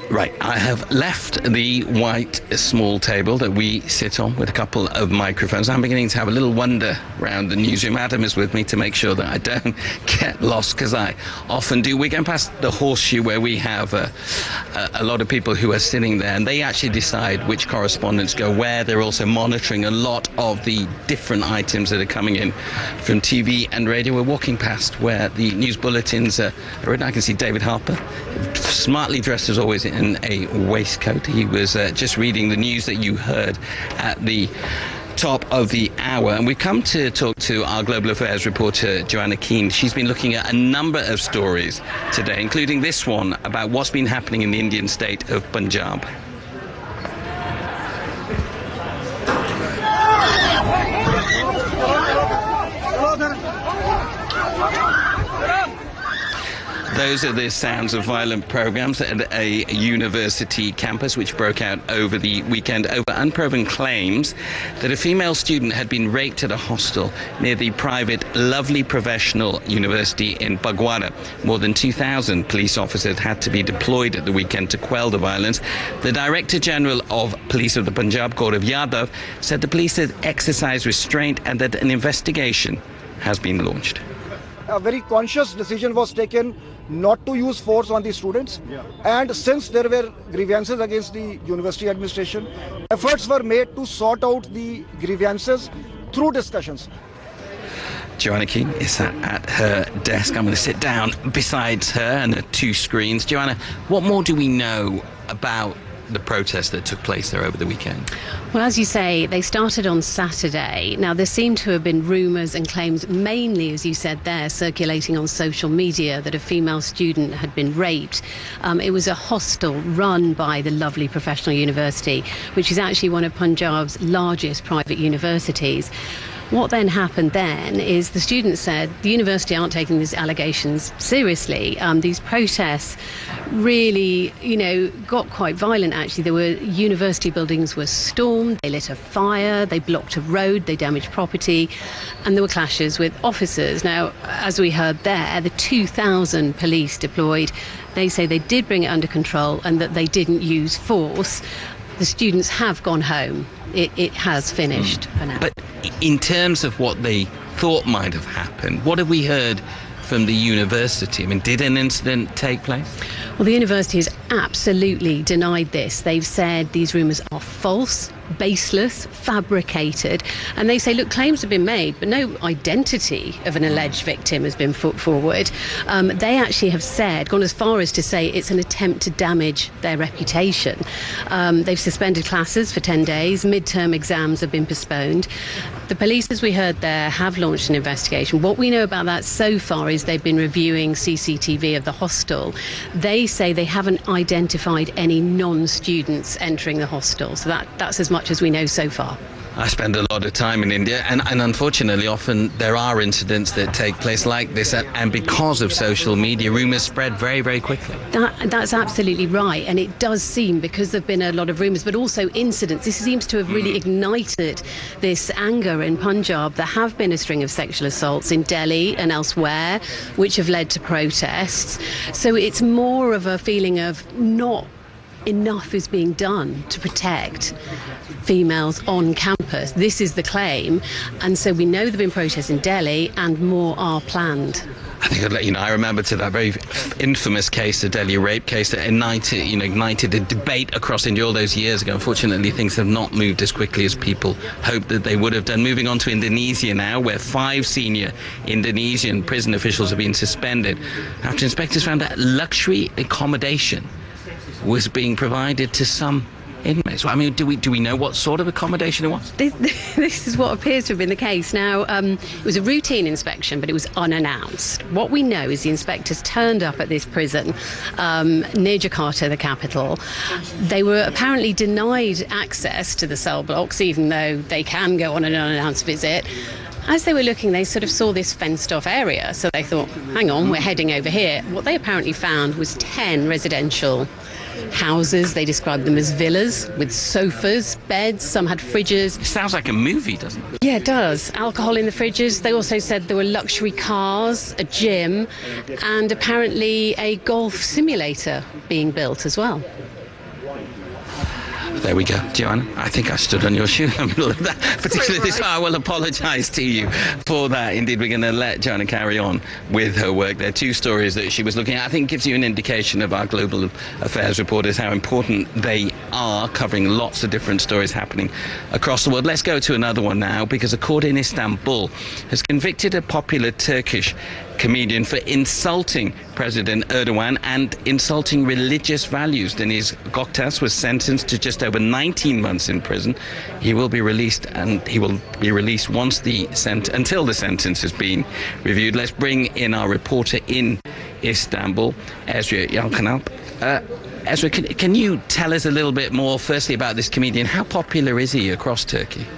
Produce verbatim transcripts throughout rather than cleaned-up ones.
Right, I have left the white small table that we sit on with a couple of microphones. I'm beginning to have a little wander around the newsroom. Adam is with me to make sure that I don't get lost, because I often do. We're going past the Horseshoe, where we have a, a, a lot of people who are sitting there, and they actually decide which correspondents go where. They're also monitoring a lot of the different items that are coming in from T V and radio. We're walking past where the news bulletins are written. I can see David Harper, smartly dressed as always in a waistcoat. He was uh, just reading the news that you heard at the top of the hour, and we've come to talk to our global affairs reporter Joanna Keane. She's been looking at a number of stories today, including this one about what's been happening in the Indian state of Punjab. Those are the sounds of violent programs at a university campus which broke out over the weekend over unproven claims that a female student had been raped at a hostel near the private Lovely Professional University in Bagwara. More than two thousand police officers had to be deployed at the weekend to quell the violence. The Director General of Police of the Punjab, Gaurav Yadav, said the police had exercised restraint and that an investigation has been launched. A very conscious decision was taken not to use force on the students, yeah. And since there were grievances against the university administration, efforts were made to sort out the grievances through discussions. Joanna Keane is at her desk. I'm going to sit down beside her and the two screens. Joanna, what more do we know about the protest that took place there over the weekend? Well, as you say, they started on Saturday. Now, there seem to have been rumours and claims, mainly, as you said there, circulating on social media that a female student had been raped. Um, it was a hostel run by the Lovely Professional University, which is actually one of Punjab's largest private universities. What then happened then is the students said the university aren't taking these allegations seriously. Um, these protests really, you know, got quite violent, actually. There were university buildings were stormed, they lit a fire, they blocked a road, they damaged property, and there were clashes with officers. Now, as we heard there, the two thousand police deployed. They say they did bring it under control and that they didn't use force. The students have gone home. It, it has finished mm. for now. But in terms of what they thought might have happened, what have we heard from the university? I mean, did an incident take place? Well, the university has absolutely denied this. They've said these rumours are false, baseless, fabricated, and they say, look, claims have been made, but no identity of an alleged victim has been put forward. Um, they actually have said, gone as far as to say it's an attempt to damage their reputation. Um, they've suspended classes for ten days, midterm exams have been postponed. The police, as we heard there, have launched an investigation. What we know about that so far is they've been reviewing C C T V of the hostel. They say they haven't identified any non-students entering the hostel, so that, that's as much as we know so far. I spend a lot of time in India, and, and unfortunately often there are incidents that take place like this, and, and because of social media, rumours spread very, very quickly. That, that's absolutely right, and it does seem, because there have been a lot of rumours, but also incidents, this seems to have really mm. ignited this anger in Punjab. There have been a string of sexual assaults in Delhi and elsewhere, which have led to protests. So it's more of a feeling of not enough is being done to protect females on campus. This is the claim, and so we know there have been protests in Delhi and more are planned. I think I'd let you know, I remember to that very infamous case, the Delhi rape case that ignited, you know, ignited a debate across India all those years ago. Unfortunately, things have not moved as quickly as people hoped that they would have done. Moving on to Indonesia now, where five senior Indonesian prison officials have been suspended after inspectors found that luxury accommodation was being provided to some inmates. Well, I mean, do we do we know what sort of accommodation it was? This, this is what appears to have been the case. Now, um, it was a routine inspection, but it was unannounced. What we know is the inspectors turned up at this prison um, near Jakarta, the capital. They were apparently denied access to the cell blocks, even though they can go on an unannounced visit. as they were looking, they sort of saw this fenced-off area. So they thought, hang on, we're heading over here. What they apparently found was ten residential houses. They described them as villas with sofas, beds. Some had fridges. It sounds like a movie, doesn't it? Yeah, it does. Alcohol in the fridges. They also said there were luxury cars, a gym, and apparently a golf simulator being built as well. There we go, Joanna. I think I stood on your shoe in the middle of that. Particularly this, I will apologise to you for that. Indeed, we're going to let Joanna carry on with her work. There are two stories that she was looking at. I think gives you an indication of our global affairs reporters, how important they are, covering lots of different stories happening across the world. Let's go to another one now, because a court in Istanbul has convicted a popular Turkish comedian for insulting President Erdogan and insulting religious values. Deniz Göktaş was sentenced to just over nineteen months in prison. He will be released, and he will be released once the sent until the sentence has been reviewed. Let's bring in our reporter in Istanbul, Ezra Yalkanalp. Uh, Ezra, can, can you tell us a little bit more, firstly, about this comedian? How popular is he across Turkey?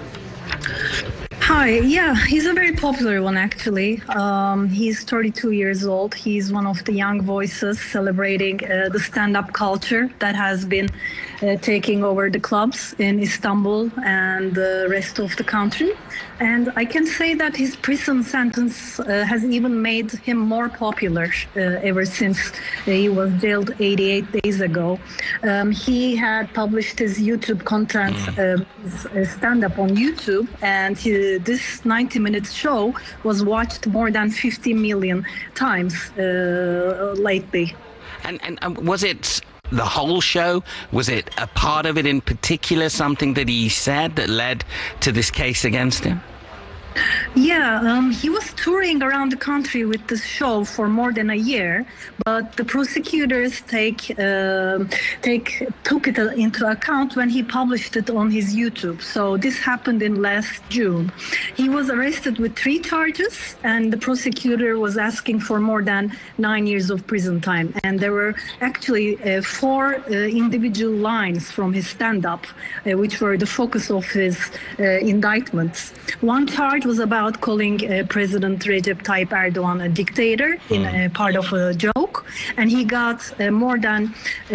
Hi, yeah, he's a very popular one, actually. Um, he's thirty-two years old. He's one of the young voices celebrating uh, the stand-up culture that has been uh, taking over the clubs in Istanbul and the rest of the country. And I can say that his prison sentence uh, has even made him more popular uh, ever since he was jailed eighty-eight days ago. Um, he had published his YouTube content, uh, his stand-up on YouTube, and he, this ninety minute show was watched more than fifty million times uh, lately. And, and um, was it the whole show? Was it a part of it in particular, something that he said that led to this case against him? Yeah, um, he was touring around the country with this show for more than a year, but the prosecutors take uh, take took it into account when he published it on his YouTube. So this happened in last June. He was arrested with three charges, and the prosecutor was asking for more than nine years of prison time. And there were actually uh, four uh, individual lines from his stand-up, uh, which were the focus of his uh, indictments. One charge was about calling uh, President Recep Tayyip Erdogan a dictator in a part of a joke, and he got uh, more than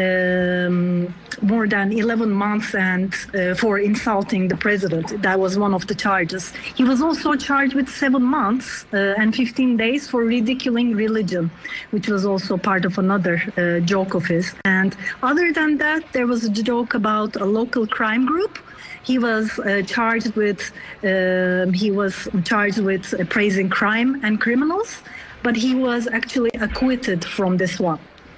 um, more than eleven months and uh, for insulting the president. That was one of the charges. He was also charged with seven months uh, and fifteen days for ridiculing religion, which was also part of another uh, joke of his. And other than that, there was a joke about a local crime group. He was uh, charged with uh, he was charged with uh, praising crime and criminals, but he was actually acquitted from this one.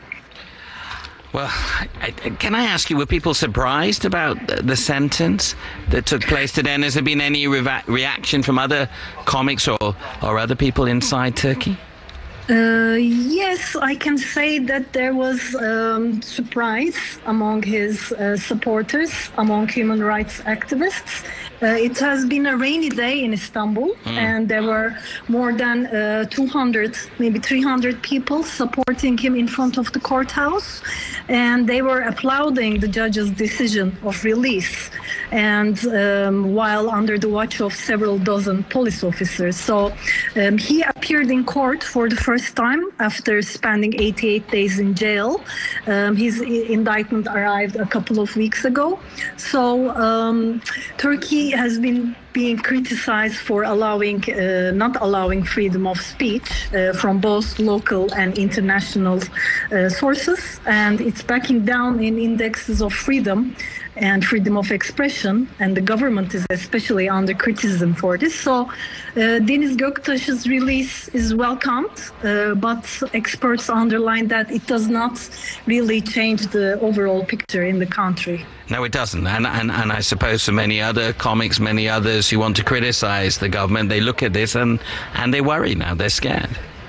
Well, I, I, can I ask you, were people surprised about the, the sentence that took place today? And has there been any re- reaction from other comics or, or other people inside Turkey? Uh, yes, I can say that there was um, surprise among his uh, supporters, among human rights activists. Uh, it has been a rainy day in Istanbul, mm. and there were more than uh, two hundred, maybe three hundred people supporting him in front of the courthouse, and they were applauding the judge's decision of release, and um, while under the watch of several dozen police officers. So um, he appeared in court for the first time after spending eighty-eight days in jail. Um, his indictment arrived a couple of weeks ago. So um, Turkey has been being criticized for allowing, uh, not allowing freedom of speech uh, from both local and international uh, sources, and it's backing down in indexes of freedom and freedom of expression, and the government is especially under criticism for this. So uh, Deniz Göktaş's release is welcomed, uh, but experts underline that it does not really change the overall picture in the country. No, it doesn't. And, and, and I suppose for many other comics, many others who want to criticize the government, they look at this and, and they worry now, they're scared.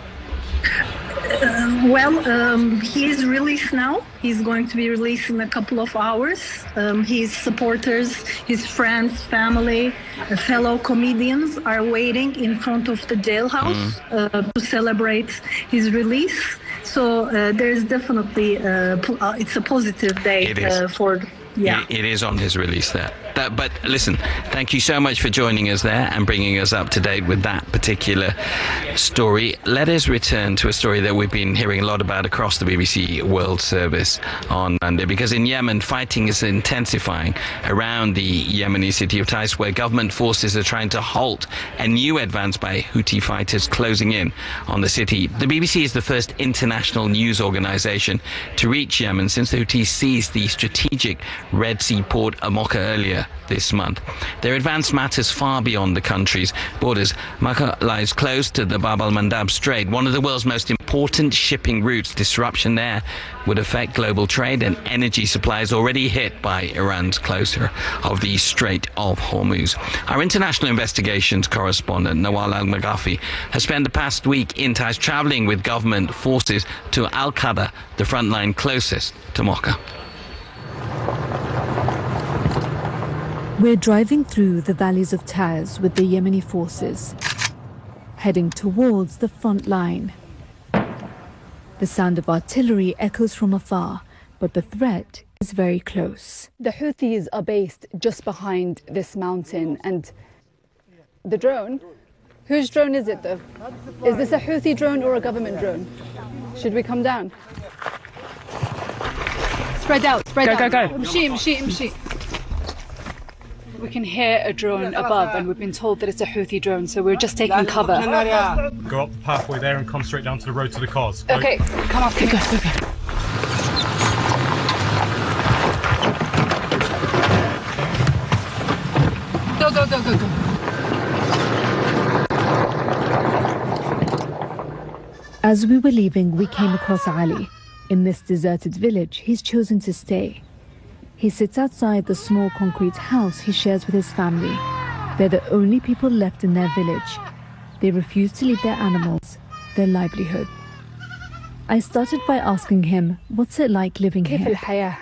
Uh, well, um, he is released now. He's going to be released in a couple of hours. Um, his supporters, his friends, family, uh, fellow comedians are waiting in front of the jailhouse mm. uh, to celebrate his release. So uh, there is definitely, uh, po- uh, it's a positive day it is. Uh, for, yeah. It, it is on his release there. Uh, but listen, thank you so much for joining us there and bringing us up to date with that particular story. Let us return to a story that we've been hearing a lot about across the B B C World Service on Monday, because in Yemen, fighting is intensifying around the Yemeni city of Taiz, where government forces are trying to halt a new advance by Houthi fighters closing in on the city. The B B C is the first international news organisation to reach Yemen since the Houthis seized the strategic Red Sea port of Mocha earlier this month. Their advance matters far beyond the country's borders. Mocha lies close to the Bab al-Mandab Strait, one of the world's most important shipping routes. Disruption there would affect global trade and energy supplies already hit by Iran's closure of the Strait of Hormuz. Our international investigations correspondent, Nawal Al-Maghafi, has spent the past week in Taiz travelling with government forces to Al-Qada, the front line closest to Mocha. We're driving through the valleys of Taiz with the Yemeni forces, heading towards the front line. The sound of artillery echoes from afar, but the threat is very close. The Houthis are based just behind this mountain, and the drone, whose drone is it though? Is this a Houthi drone or a government drone? Should we come down? Spread out, spread go, out. Go, go, go. Mshi, mshi, mshi. We can hear a drone above, and we've been told that it's a Houthi drone, so we're just taking cover. Go up the pathway there and come straight down to the road to the cars. Go. Okay, come up. Okay, go, go, go. Go, go, go, go, go. As we were leaving, we came across Ali. In this deserted village, he's chosen to stay. He sits outside the small concrete house he shares with his family. They're the only people left in their village. They refuse to leave their animals, their livelihood. I started by asking him, what's it like living here?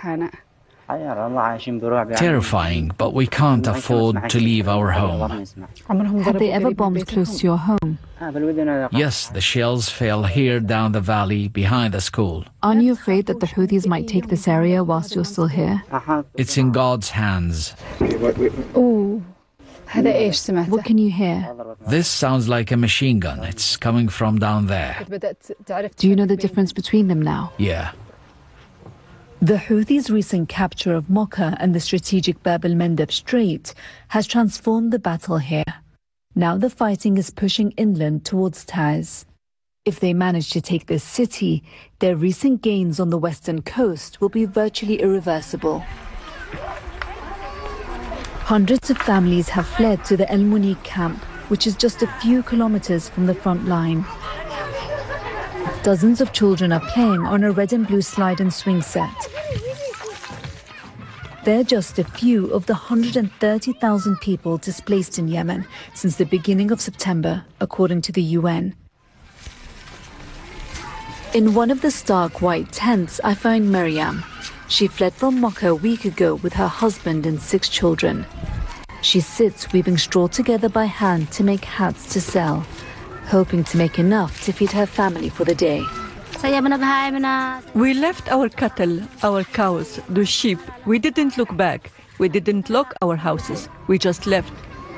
Terrifying, but we can't afford to leave our home. Have they ever bombed close to your home? Yes, the shells fell here down the valley behind the school. Aren't you afraid that the Houthis might take this area whilst you're still here? It's in God's hands. Oh, what can you hear? This sounds like a machine gun. It's coming from down there. Do you know the difference between them now? Yeah. The Houthis' recent capture of Mocha and the strategic Bab al-Mandab Strait has transformed the battle here. Now the fighting is pushing inland towards Taiz. If they manage to take this city, their recent gains on the western coast will be virtually irreversible. Hundreds of families have fled to the El Munik camp, which is just a few kilometers from the front line. Dozens of children are playing on a red and blue slide and swing set. They're just a few of the one hundred thirty thousand people displaced in Yemen since the beginning of September, according to the U N. In one of the stark white tents, I find Miriam. She fled from Mocha a week ago with her husband and six children. She sits weaving straw together by hand to make hats to sell, hoping to make enough to feed her family for the day. We left our cattle, our cows, the sheep. We didn't look back. We didn't lock our houses. We just left.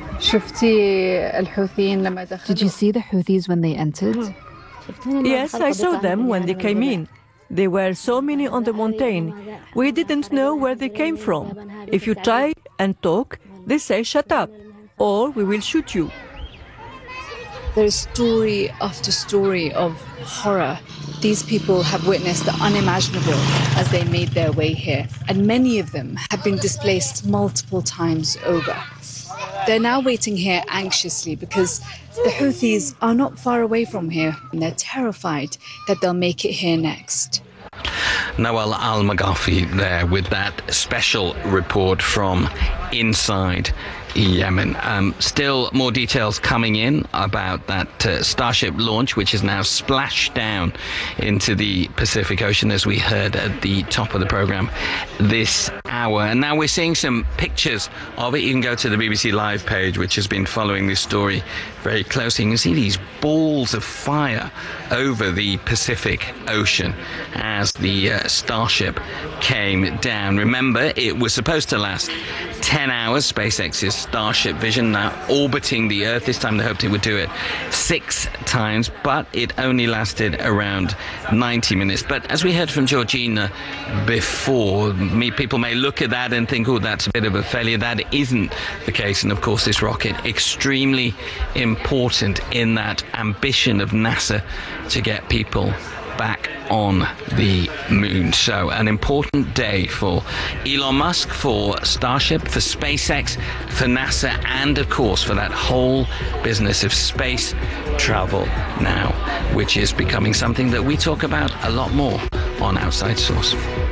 Did you see the Houthis when they entered? Yes, I saw them when they came in. There were so many on the mountain. We didn't know where they came from. If you try and talk, they say shut up, or we will shoot you. There is story after story of horror. These people have witnessed the unimaginable as they made their way here, and many of them have been displaced multiple times over. They're now waiting here anxiously because the Houthis are not far away from here, and they're terrified that they'll make it here next. Nawal Al-Maghafi there with that special report from inside Yemen. Um, still more details coming in about that uh, Starship launch, which is now splashed down into the Pacific Ocean, as we heard at the top of the programme this hour. And now we're seeing some pictures of it. You can go to the B B C Live page, which has been following this story very closely. You can see these balls of fire over the Pacific Ocean as the uh, Starship came down. Remember, it was supposed to last ten hours. SpaceX's Starship Vision now orbiting the Earth. This time they hoped it would do it six times, but it only lasted around ninety minutes. But as we heard from Georgina before, me, people may look at that and think, oh, that's a bit of a failure. That isn't the case. And of course, this rocket extremely important in that ambition of NASA to get people back on the moon. So an important day for Elon Musk, for Starship, for SpaceX, for NASA, and of course for that whole business of space travel now, which is becoming something that we talk about a lot more on Outside Source.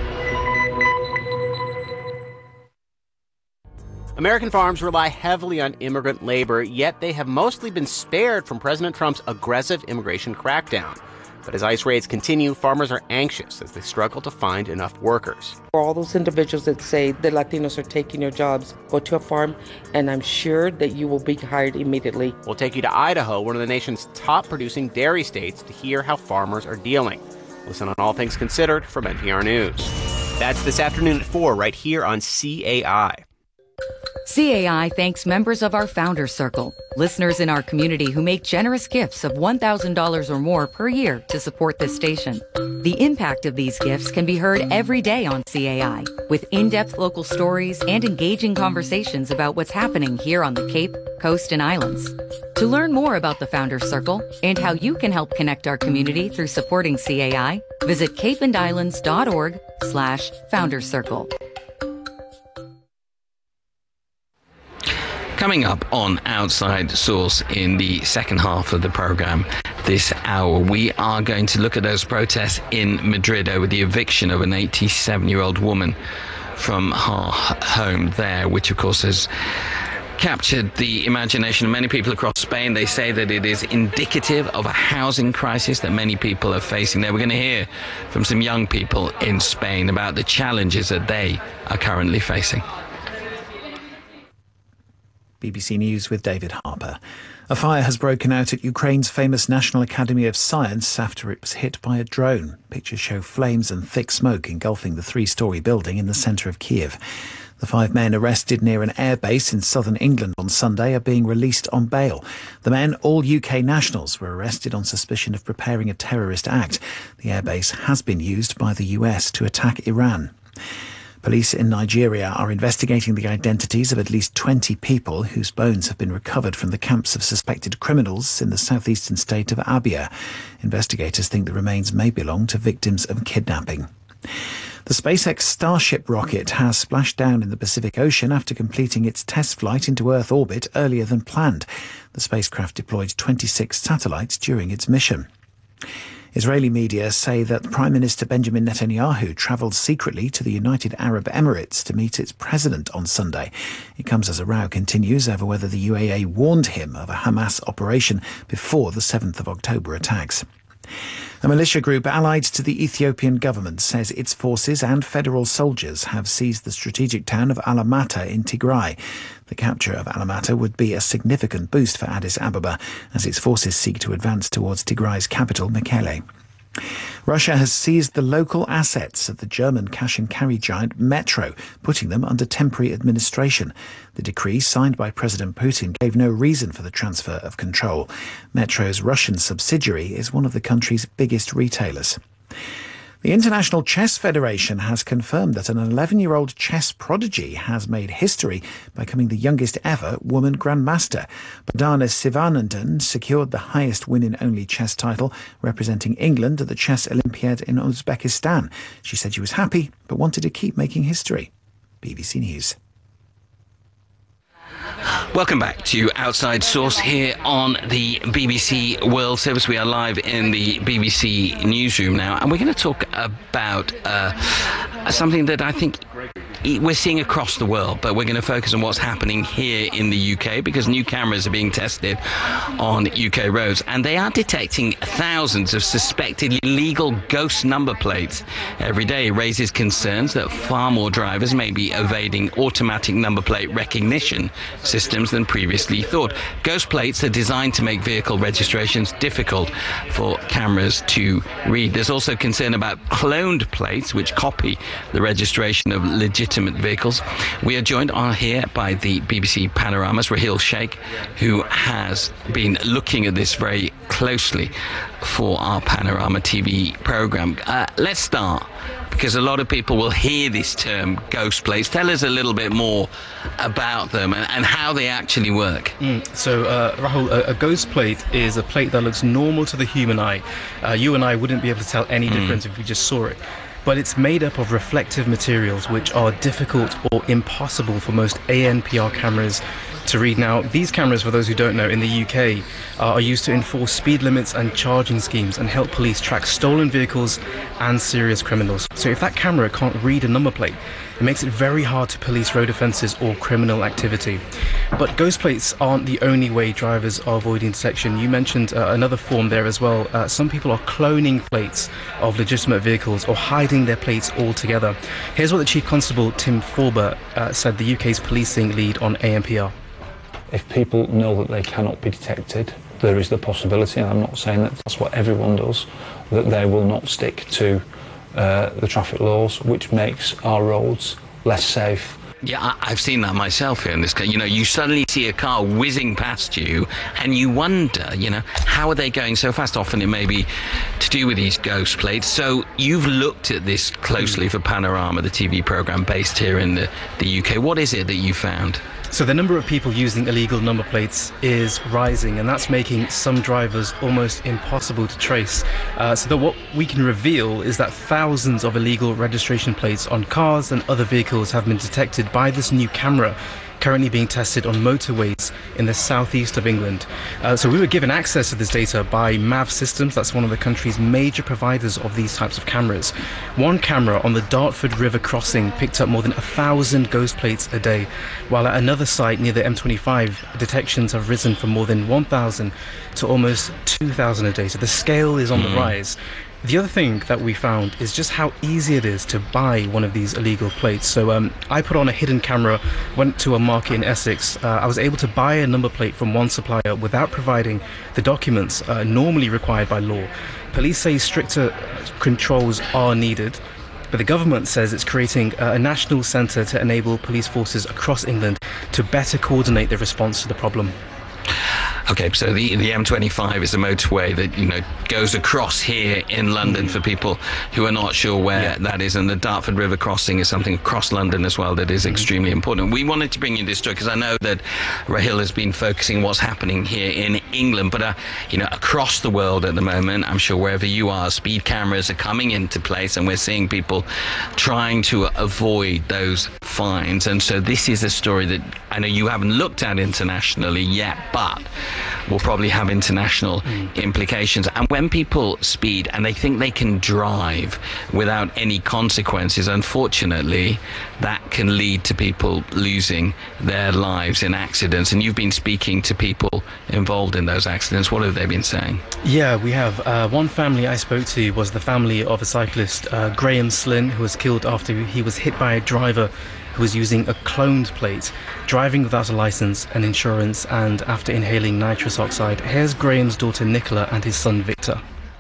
American farms rely heavily on immigrant labor, yet they have mostly been spared from President Trump's aggressive immigration crackdown. But as ICE raids continue, farmers are anxious as they struggle to find enough workers. For all those individuals that say the Latinos are taking your jobs, go to a farm, and I'm sure that you will be hired immediately. We'll take you to Idaho, one of the nation's top producing dairy states, to hear how farmers are dealing. Listen on All Things Considered from N P R News. That's this afternoon at four right here on C A I. C A I thanks members of our Founders Circle, listeners in our community who make generous gifts of one thousand dollars or more per year to support this station. The impact of these gifts can be heard every day on C A I, with in-depth local stories and engaging conversations about what's happening here on the Cape, Coast, and Islands. To learn more about the Founders Circle and how you can help connect our community through supporting C A I, visit capeandislands.org slash Founders Circle. Coming up on Outside Source in the second half of the program this hour, we are going to look at those protests in Madrid over the eviction of an eighty-seven-year-old woman from her home there, which of course has captured the imagination of many people across Spain. They say that it is indicative of a housing crisis that many people are facing there. We're going to hear from some young people in Spain about the challenges that they are currently facing. B B C News with David Harper. A fire has broken out at Ukraine's famous National Academy of Science after it was hit by a drone. Pictures show flames and thick smoke engulfing the three-storey building in the centre of Kiev. The five men arrested near an airbase in southern England on Sunday are being released on bail. The men, all U K nationals, were arrested on suspicion of preparing a terrorist act. The airbase has been used by the U S to attack Iran. Police in Nigeria are investigating the identities of at least twenty people whose bones have been recovered from the camps of suspected criminals in the southeastern state of Abia. Investigators think the remains may belong to victims of kidnapping. The SpaceX Starship rocket has splashed down in the Pacific Ocean after completing its test flight into Earth orbit earlier than planned. The spacecraft deployed twenty-six satellites during its mission. Israeli media say that Prime Minister Benjamin Netanyahu travelled secretly to the United Arab Emirates to meet its president on Sunday. It comes as a row continues over whether the U A E warned him of a Hamas operation before the seventh of October attacks. A militia group allied to the Ethiopian government says its forces and federal soldiers have seized the strategic town of Alamata in Tigray. The capture of Alamata would be a significant boost for Addis Ababa as its forces seek to advance towards Tigray's capital, Mekelle. Russia has seized the local assets of the German cash-and-carry giant Metro, putting them under temporary administration. The decree signed by President Putin gave no reason for the transfer of control. Metro's Russian subsidiary is one of the country's biggest retailers. The International Chess Federation has confirmed that an eleven-year-old chess prodigy has made history by becoming the youngest ever woman grandmaster. Bardana Sivanandan secured the highest women-only chess title, representing England at the Chess Olympiad in Uzbekistan. She said she was happy, but wanted to keep making history. B B C News. Welcome back to Outside Source here on the B B C World Service. We are live in the B B C newsroom now, and we're going to talk about uh, something that I think we're seeing across the world, but we're going to focus on what's happening here in the U K because new cameras are being tested on U K roads, and they are detecting thousands of suspected illegal ghost number plates every day. It raises concerns that far more drivers may be evading automatic number plate recognition systems than previously thought. Ghost plates are designed to make vehicle registrations difficult for cameras to read. There's also concern about cloned plates which copy the registration of legitimate legitimate vehicles. We are joined on here by the B B C Panorama's Raheel Sheikh, who has been looking at this very closely for our Panorama T V programme. Uh, let's start, because a lot of people will hear this term, ghost plates. Tell us a little bit more about them and, and how they actually work. Mm. So, uh, Rahul, a, a ghost plate is a plate that looks normal to the human eye. Uh, you and I wouldn't be able to tell any difference mm. if we just saw it. But it's made up of reflective materials which are difficult or impossible for most A N P R cameras to read. Now, these cameras, for those who don't know, in the U K uh, are used to enforce speed limits and charging schemes and help police track stolen vehicles and serious criminals. So if that camera can't read a number plate, it makes it very hard to police road offences or criminal activity. But ghost plates aren't the only way drivers are avoiding detection. You mentioned uh, another form there as well. Uh, some people are cloning plates of legitimate vehicles or hiding their plates altogether. Here's what the Chief Constable Tim Forber uh, said, the U K's policing lead on A N P R. If people know that they cannot be detected, there is the possibility, and I'm not saying that that's what everyone does, that they will not stick to uh, the traffic laws, which makes our roads less safe. Yeah, I, I've seen that myself here in this case. You know, you suddenly see a car whizzing past you and you wonder, you know, how are they going so fast? Often it may be to do with these ghost plates. So you've looked at this closely for Panorama, the T V programme based here in the, the U K. What is it that you found? So the number of people using illegal number plates is rising, and that's making some drivers almost impossible to trace. Uh, so that what we can reveal is that thousands of illegal registration plates on cars and other vehicles have been detected by this new camera currently being tested on motorways in the southeast of England. Uh, so we were given access to this data by M A V Systems. That's one of the country's major providers of these types of cameras. One camera on the Dartford River crossing picked up more than a thousand ghost plates a day, while at another site near the M twenty-five, detections have risen from more than one thousand to almost two thousand a day. So the scale is on mm. the rise. The other thing that we found is just how easy it is to buy one of these illegal plates. So um, I put on a hidden camera, went to a market in Essex. Uh, I was able to buy a number plate from one supplier without providing the documents uh, normally required by law. Police say stricter controls are needed, but the government says it's creating a national centre to enable police forces across England to better coordinate the response to the problem. Okay, so the the M twenty-five is a motorway that, you know, goes across here in London, for people who are not sure where yeah. that is, and the Dartford River crossing is something across London as well that is extremely important. We wanted to bring you this story because I know that Raheel has been focusing on what's happening here in England, but uh, you know, across the world at the moment, I'm sure wherever you are, speed cameras are coming into place, and we're seeing people trying to avoid those fines. And so this is a story that I know you haven't looked at internationally yet, but will probably have international mm. implications. And when people speed and they think they can drive without any consequences, unfortunately, that can lead to people losing their lives in accidents. And you've been speaking to people involved in those accidents. What have they been saying? Yeah, we have. Uh, one family I spoke to was the family of a cyclist, uh, Graham Slynn, who was killed after he was hit by a driver who was using a cloned plate, driving without a licence and insurance, and after inhaling nitrous oxide. Here's Graham's daughter Nicola and his son Victor.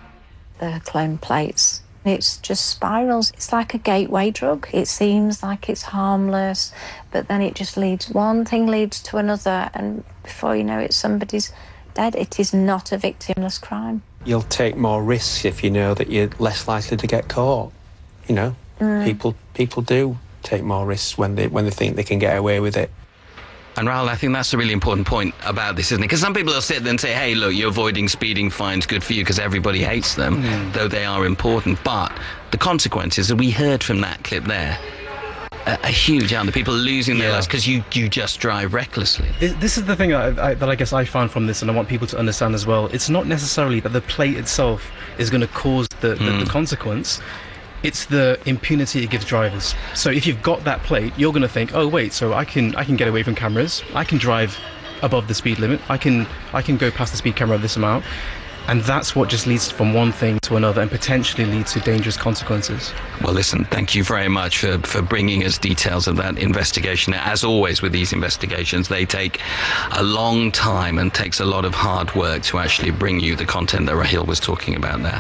The clone plates, it's just spirals. It's like a gateway drug. It seems like it's harmless, but then it just leads, one thing leads to another, and before you know it, somebody's dead. It is not a victimless crime. You'll take more risks if you know that you're less likely to get caught. You know, mm. people people do take more risks when they when they think they can get away with it. And Rahul, I think that's a really important point about this, isn't it? Because some people will sit there and say, hey, look, you're avoiding speeding fines, good for you, because everybody hates them, mm. though they are important. But the consequences, that we heard from that clip there, are, are huge, aren't they? People losing their yeah. lives because you, you just drive recklessly. This, this is the thing that I, I, that I guess I found from this, and I want people to understand as well. It's not necessarily that the plate itself is going to cause the, the, mm. the consequence. It's the impunity it gives drivers. So if you've got that plate, you're going to think, oh wait, so I can I can get away from cameras, I can drive above the speed limit, I can I can go past the speed camera of this amount, and that's what just leads from one thing to another and potentially leads to dangerous consequences. Well, listen, thank you very much for, for bringing us details of that investigation. As always with these investigations, they take a long time and takes a lot of hard work to actually bring you the content that Raheel was talking about there.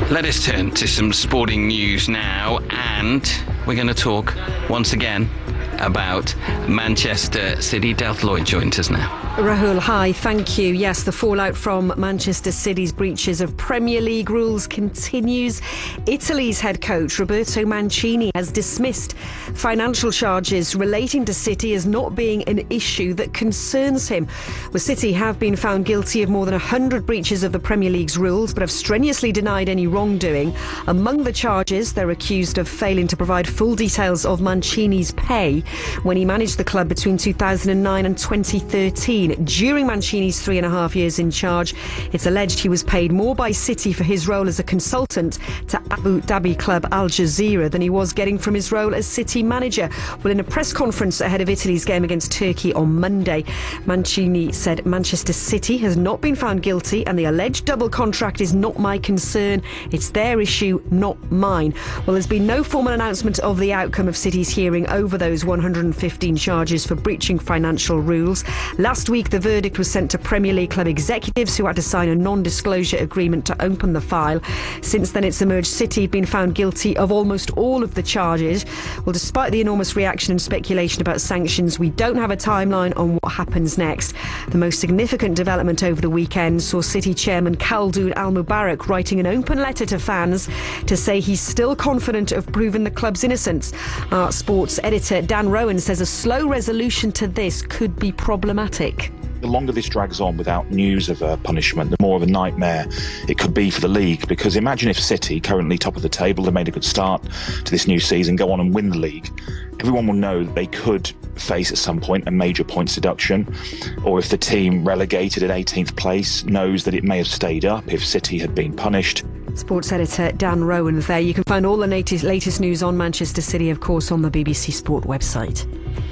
Let us turn to some sporting news now, and we're going to talk once again about Manchester City. Delph Lloyd joins us now. Rahul, hi, thank you. Yes, the fallout from Manchester City's breaches of Premier League rules continues. Italy's head coach, Roberto Mancini, has dismissed financial charges relating to City as not being an issue that concerns him. Well, City have been found guilty of more than one hundred breaches of the Premier League's rules, but have strenuously denied any wrongdoing. Among the charges, they're accused of failing to provide full details of Mancini's pay when he managed the club between two thousand nine and twenty thirteen. During Mancini's three and a half years in charge, it's alleged he was paid more by City for his role as a consultant to Abu Dhabi club Al Jazeera than he was getting from his role as City manager. Well, in a press conference ahead of Italy's game against Turkey on Monday, Mancini said Manchester City has not been found guilty and the alleged double contract is not my concern. It's their issue, not mine. Well, there's been no formal announcement of the outcome of City's hearing over those one hundred fifteen charges for breaching financial rules. Last week, the verdict was sent to Premier League club executives who had to sign a non-disclosure agreement to open the file. Since then, it's emerged City have been found guilty of almost all of the charges. Well, despite the enormous reaction and speculation about sanctions, we don't have a timeline on what happens next. The most significant development over the weekend saw City chairman Khaldoon Al-Mubarak writing an open letter to fans to say he's still confident of proving the club's innocence. Our sports editor Dan Rowan says a slow resolution to this could be problematic. The longer this drags on without news of a punishment, the more of a nightmare it could be for the league. Because imagine if City, currently top of the table, have made a good start to this new season, go on and win the league. Everyone will know that they could face at some point a major points deduction. Or if the team relegated at eighteenth place knows that it may have stayed up if City had been punished. Sports editor Dan Rowan there. You can find all the latest, latest news on Manchester City, of course, on the B B C Sport website.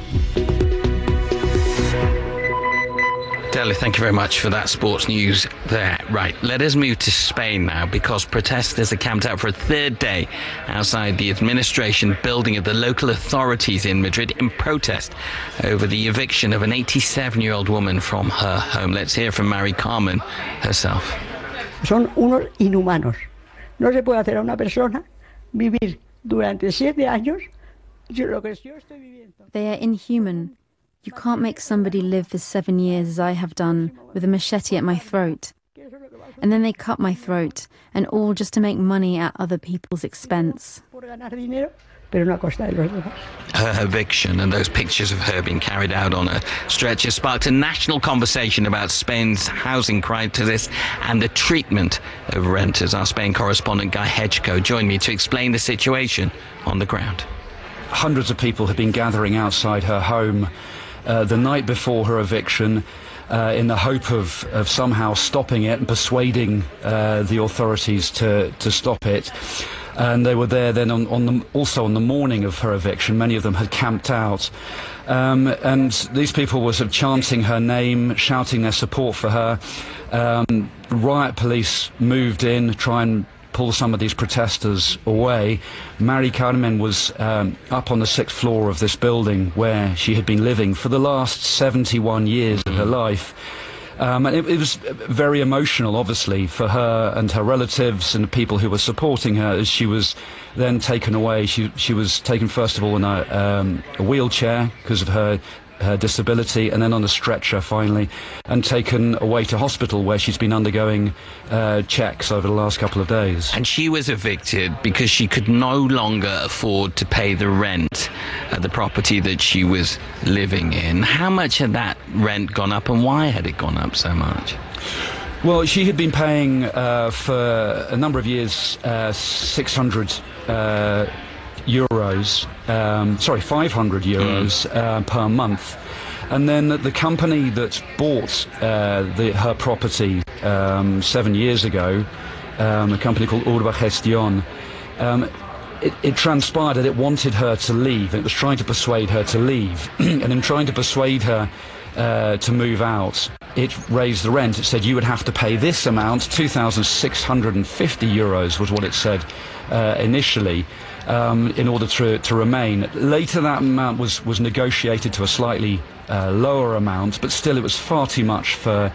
Deli, thank you very much for that sports news there. Right, let us move to Spain now, because protesters are camped out for a third day outside the administration building of the local authorities in Madrid in protest over the eviction of an eighty-seven-year-old woman from her home. Let's hear from Mari Carmen herself. Son unos inhumanos. No se puede hacer a una persona vivir durante siete años. They are inhuman. You can't make somebody live for seven years as I have done, with a machete at my throat. And then they cut my throat, and all just to make money at other people's expense. Her eviction and those pictures of her being carried out on a stretcher sparked a national conversation about Spain's housing crisis and the treatment of renters. Our Spain correspondent Guy Hedgecoe joined me to explain the situation on the ground. Hundreds of people have been gathering outside her home uh, the night before her eviction uh, in the hope of, of somehow stopping it and persuading uh, the authorities to, to stop it. And they were there then on, on the, also on the morning of her eviction. Many of them had camped out. Um, and these people were sort of chanting her name, shouting their support for her. Um, riot police moved in to try and pull some of these protesters away. Mari Carmen was um, up on the sixth floor of this building where she had been living for the last seventy-one years of her life. Um, and it, it was very emotional, obviously, for her and her relatives and the people who were supporting her as she was then taken away. She, she was taken, first of all, in a, um, a wheelchair because of her her disability, and then on a stretcher finally, and taken away to hospital where she's been undergoing uh, checks over the last couple of days. And she was evicted because she could no longer afford to pay the rent at the property that she was living in. How much had that rent gone up, and why had it gone up so much? Well, she had been paying uh, for a number of years uh, six hundred uh, euros, um, sorry, five hundred euros mm. uh, per month. And then the company that bought uh, the, her property um, seven years ago, um, a company called Urba Gestión, um, it, it transpired that it wanted her to leave. It was trying to persuade her to leave. And in trying to persuade her uh, to move out, it raised the rent. It said you would have to pay this amount, two thousand six hundred fifty euros was what it said uh, initially. Um, in order to, to remain. Later that amount was, was negotiated to a slightly uh, lower amount, but still it was far too much for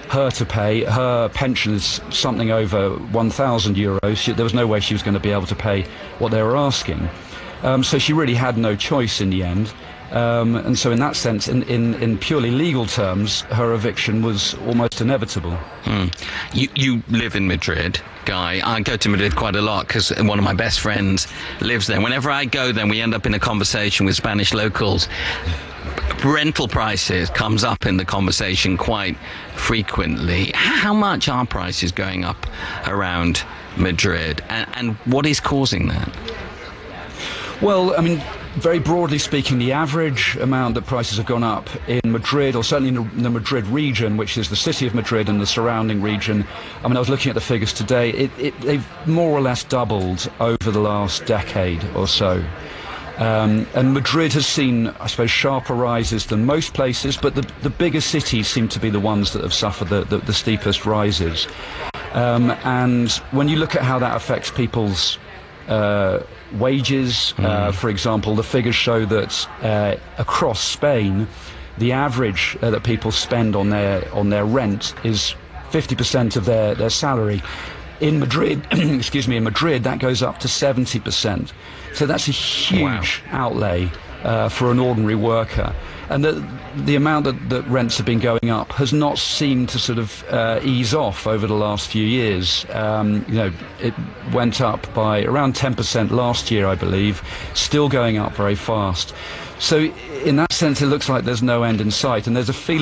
her to pay. Her pension is something over one thousand euros. She, there was no way she was going to be able to pay what they were asking. Um, so she really had no choice in the end. Um, and so in that sense, in, in, in purely legal terms, her eviction was almost inevitable. Hmm. You, you live in Madrid, Guy. I go to Madrid quite a lot because one of my best friends lives there. Whenever I go there, we end up in a conversation with Spanish locals. Rental prices comes up in the conversation quite frequently. How much are prices going up around Madrid, and, and what is causing that? Well, I mean, very broadly speaking, the average amount that prices have gone up in Madrid, or certainly in the Madrid region, which is the city of Madrid and the surrounding region, I mean, I was looking at the figures today, it, it, they've more or less doubled over the last decade or so. Um, and Madrid has seen, I suppose, sharper rises than most places, but the, the bigger cities seem to be the ones that have suffered the, the, the steepest rises. Um, and when you look at how that affects people's uh, wages, mm. uh, for example, the figures show that uh, across Spain, the average uh, that people spend on their on their rent is fifty percent of their, their salary. In Madrid, excuse me, in Madrid, that goes up to seventy percent. So that's a huge wow. outlay uh, for an ordinary worker. And the, the amount that, that rents have been going up has not seemed to sort of uh, ease off over the last few years. Um, you know, it went up by around ten percent last year, I believe, still going up very fast. So in that sense, it looks like there's no end in sight, and there's a feeling